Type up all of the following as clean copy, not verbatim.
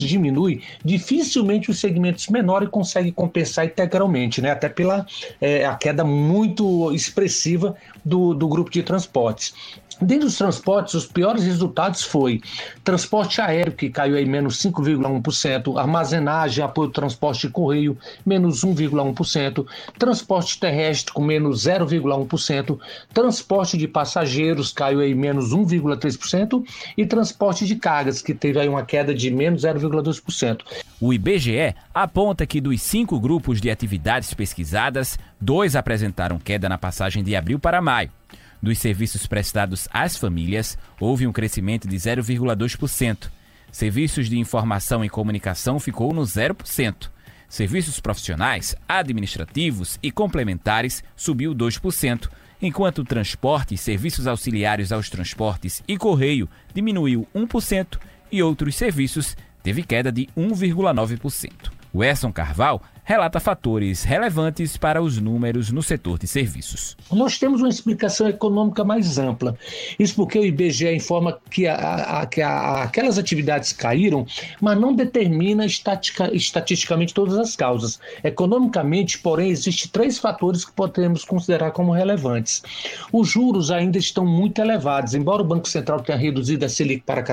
diminui, dificilmente os segmentos menores conseguem compensar integralmente, né? Até pela a queda muito expressiva do grupo de transportes. Dentro dos transportes, os piores resultados foi transporte aéreo, que caiu aí menos 5,1%, armazenagem, apoio ao transporte de correio, menos 1,1%, transporte terrestre com menos 0,1%, transporte de passageiros caiu aí menos 1,3% e transporte de cargas, que teve aí uma queda de menos 0,2%. O IBGE aponta que dos 5 grupos de atividades pesquisadas, 2 apresentaram queda na passagem de abril para maio. Dos serviços prestados às famílias, houve um crescimento de 0,2%. Serviços de informação e comunicação ficou no 0%. Serviços profissionais, administrativos e complementares subiu 2%, enquanto o transporte e serviços auxiliares aos transportes e correio diminuiu 1% e outros serviços teve queda de 1,9%. O Edson Carvalho relata fatores relevantes para os números no setor de serviços. Nós temos uma explicação econômica mais ampla. Isso porque o IBGE informa que aquelas atividades caíram, mas não determina estatisticamente todas as causas. Economicamente, porém, existem 3 fatores que podemos considerar como relevantes. Os juros ainda estão muito elevados. Embora o Banco Central tenha reduzido a Selic para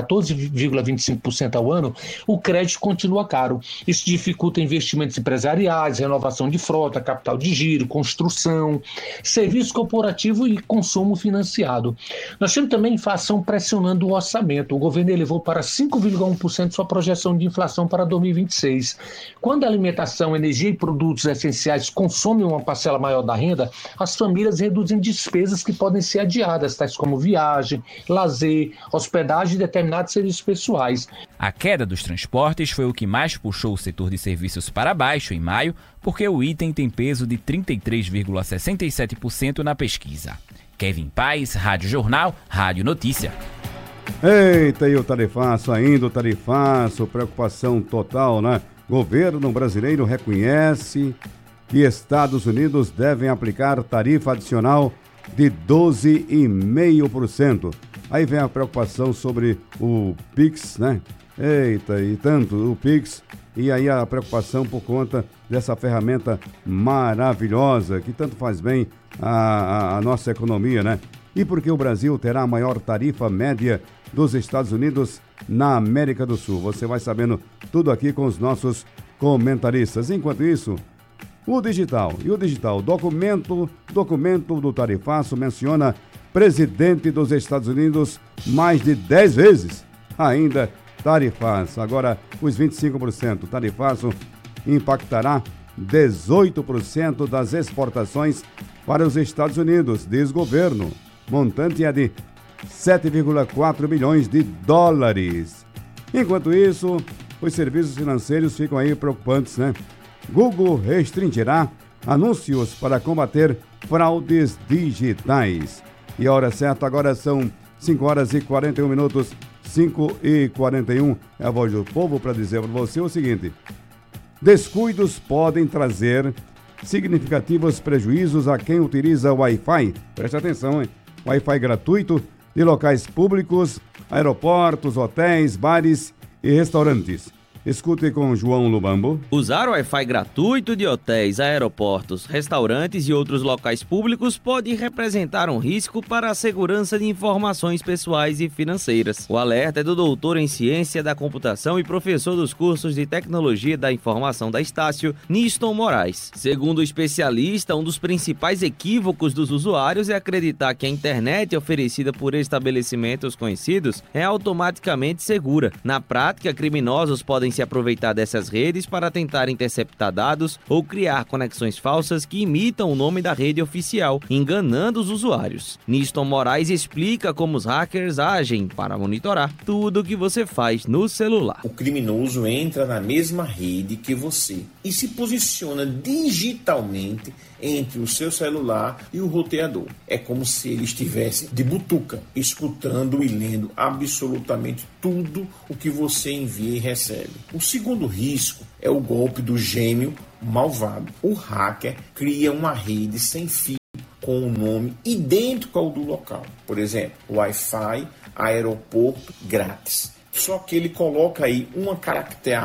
14,25% ao ano, o crédito continua caro. Isso dificulta investimentos empresariais, renovação de frota, capital de giro, construção, serviço corporativo e consumo financiado. Nós temos também inflação pressionando o orçamento. O governo elevou para 5,1% sua projeção de inflação para 2026. Quando a alimentação, energia e produtos essenciais consomem uma parcela maior da renda, as famílias reduzem despesas que podem ser adiadas, tais como viagem, lazer, hospedagem e determinados serviços pessoais. A queda dos transportes foi o que mais puxou o setor de serviços para baixo em maio, porque o item tem peso de 33,67% na pesquisa. Kevin Paes, Rádio Jornal, Rádio Notícia. Eita, e o tarifaço ainda, o tarifaço, preocupação total, né? Governo brasileiro reconhece que Estados Unidos devem aplicar tarifa adicional de 12,5%. Aí vem a preocupação sobre o PIX, né? Eita, e tanto o PIX, e aí a preocupação por conta dessa ferramenta maravilhosa que tanto faz bem à nossa economia, né? E porque o Brasil terá a maior tarifa média dos Estados Unidos na América do Sul. Você vai sabendo tudo aqui com os nossos comentaristas. Enquanto isso, o digital, documento do tarifaço menciona presidente dos Estados Unidos mais de 10 vezes. Ainda tarifaço. Agora, os 25%. Tarifaço impactará 18% das exportações para os Estados Unidos, diz governo. Montante é de 7,4 bilhões de dólares. Enquanto isso, os serviços financeiros ficam aí preocupantes, né? Google restringirá anúncios para combater fraudes digitais. E a hora certa agora são 5 horas e 41 minutos. 5h41 é a voz do povo para dizer para você o seguinte: descuidos podem trazer significativos prejuízos a quem utiliza o Wi-Fi. Preste atenção, hein? Wi-Fi gratuito de locais públicos, aeroportos, hotéis, bares e restaurantes. Escute com João Lubambo. Usar o Wi-Fi gratuito de hotéis, aeroportos, restaurantes e outros locais públicos pode representar um risco para a segurança de informações pessoais e financeiras. O alerta é do doutor em Ciência da Computação e professor dos cursos de Tecnologia da Informação da Estácio, Niston Moraes. Segundo o especialista, um dos principais equívocos dos usuários é acreditar que a internet oferecida por estabelecimentos conhecidos é automaticamente segura. Na prática, criminosos podem se aproveitar dessas redes para tentar interceptar dados ou criar conexões falsas que imitam o nome da rede oficial, enganando os usuários. Niston Moraes explica como os hackers agem para monitorar tudo o que você faz no celular. O criminoso entra na mesma rede que você e se posiciona digitalmente entre o seu celular e o roteador. É como se ele estivesse de butuca, escutando e lendo absolutamente tudo o que você envia e recebe. O segundo risco é o golpe do gênio malvado. O hacker cria uma rede sem fio com um nome idêntico ao do local. Por exemplo, Wi-Fi, aeroporto grátis. Só que ele coloca aí uma caractere